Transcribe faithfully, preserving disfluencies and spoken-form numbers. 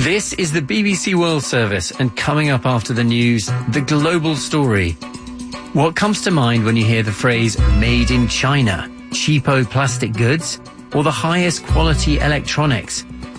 This is the B B C World Service, and coming up after the news, the global story. What comes to mind when you hear the phrase made in China? Cheapo plastic goods? Or the highest quality electronics?